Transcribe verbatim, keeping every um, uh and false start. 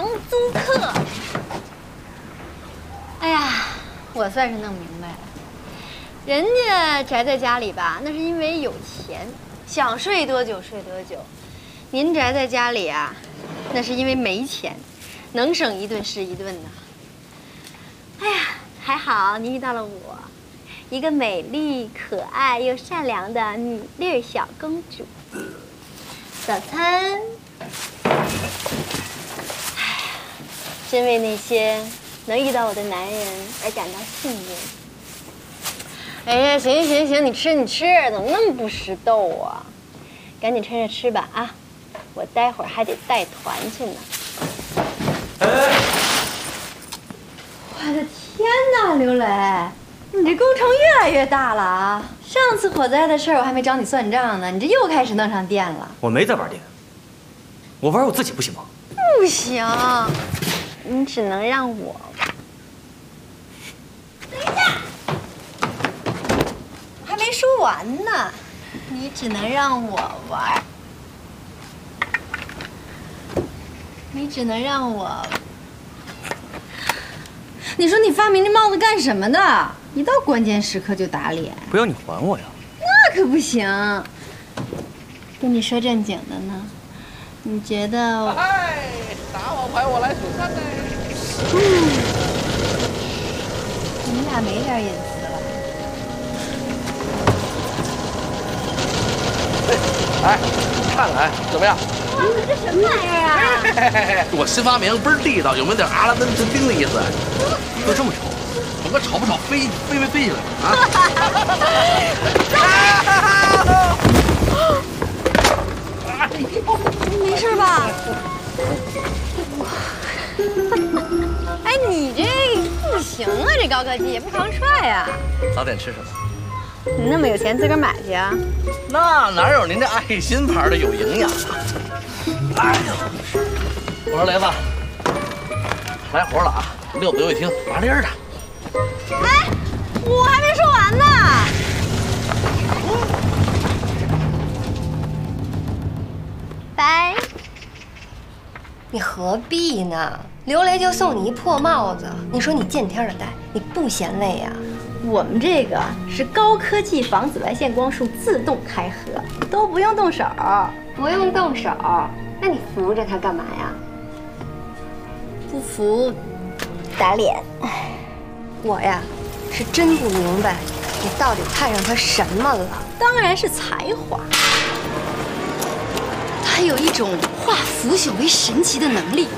租客。哎呀，我算是弄明白了，人家宅在家里吧，那是因为有钱，想睡多久睡多久。您宅在家里啊，那是因为没钱，能省一顿是一顿呐。哎呀，还好你遇到了我，一个美丽、可爱又善良的女粒小公主。早餐。哎，真为那些能遇到我的男人而感到幸运。哎呀，行行行，你吃你吃，怎么那么不识逗啊？赶紧趁热吃吧啊！我待会儿还得带团去呢。哎，我的天哪，刘磊，你这工程越来越大了啊！上次火灾的事我还没找你算账呢，你这又开始弄上电了。 我没在玩电，我玩我自己不行吗？ 不行，你只能让我。等一下，我还没说完呢，你只能让我玩。你只能让我。你说你发明这帽子干什么的？一到关键时刻就打脸。 不要你还我呀！ 那可不行。跟你说正经的呢，你觉得？ 哎，打我牌我来数三呢。 嗯，你们俩没点隐私了？哎，看看怎么样？ 哇，这什么玩意儿啊？ 嘿嘿嘿，我新发明倍儿地道，有没有点阿拉丁神兵的意思？ 都这么丑， 我跟吵不吵飞飞没飞起来啊？ 没事吧？哎，你这不行啊，这高科技也不防踹呀。 早点吃什么？ 你那么有钱，自个儿买去啊？ 那哪有您这爱心牌的有营养啊？哎呦，我说雷子，来活了啊！六子又一听，麻利儿的。 哎，我还没说完呢。拜。 你何必呢？刘雷就送你一破帽子，你说你见天的戴，你不嫌累呀？ 我们这个是高科技防紫外线光束自动开合，都不用动手。 不用动手，那你扶着它干嘛呀？ 不服，打脸。 我呀，是真不明白，你到底看上他什么了？ 当然是才华。他有一种化腐朽为神奇的能力。